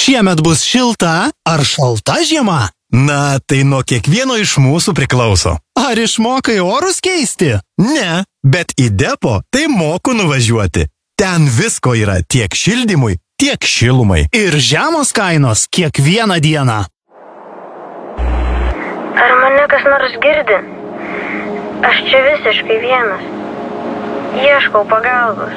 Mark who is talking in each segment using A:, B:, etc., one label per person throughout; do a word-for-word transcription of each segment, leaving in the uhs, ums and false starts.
A: Šiemet bus šilta ar šalta žiema?
B: Na, tai nuo kiekvieno iš mūsų priklauso.
A: Ar išmokai orus keisti?
B: Ne, bet į depo tai moku nuvažiuoti. Ten visko yra tiek šildymui, tiek šilumai.
A: Ir žemos kainos kiekvieną dieną.
C: Ar mane kas nors girdi? Aš čia visiškai vienas. Ieškau pagalbos.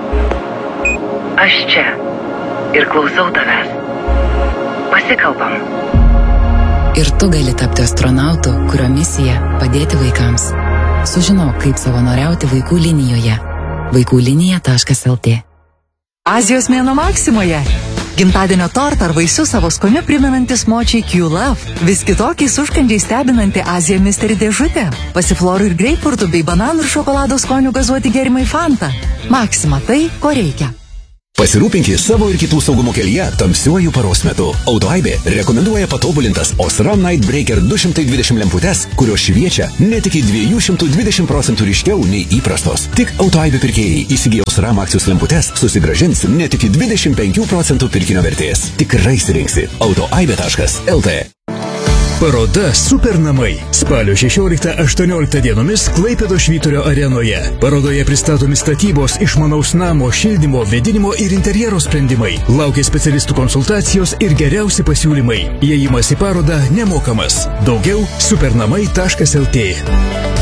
D: Aš čia ir klausau tavęs. Pasikalbam.
E: Ir tu gali tapti astronautu, kurio misija padėti vaikams. Sužinok, kaip savanoriauti vaikų linijoje. vaikų linija taškas el tė.
F: Azijos mėnuo Maksimoje. Gimtadienio tortą ar vaisius savo skoniu primenantis močiai Q-Love. Vis kitokiais užkandžiais stebinanti Azija Mystery dėžutė. Pasiflorų ir greipfurtų bei bananų ir šokolado skonių gazuoti gėrimai Fanta. Maksima tai, ko reikia.
G: Pasirūpinkite savo ir kitų saugumo kelyje tamsiuoju paros metu. Autoaibė rekomenduoja patobulintas Osram Night Breaker du šimtai dvidešimt lemputes, kurios šviečia net iki dviejų šimtų dvidešimt procentų ryškiau nei įprastos. Tik Autoaibė pirkėjai įsigiję Osram akcijos lemputes susigrąžins net iki dvidešimt penkių procentų pirkinio vertės. Tikrai sirinksi autoaibė taškas el tė.
H: Paroda Supernamai. Spalio šešioliktą aštuonioliktą dienomis Klaipėdos Švyturio arenoje. Parodoje pristatomi statybos, išmanaus namo, šildymo, vėdinimo ir interjero sprendimai. Laukia specialistų konsultacijos ir geriausi pasiūlymai. Įėjimas į parodą nemokamas. Daugiau supernamai taškas el tė.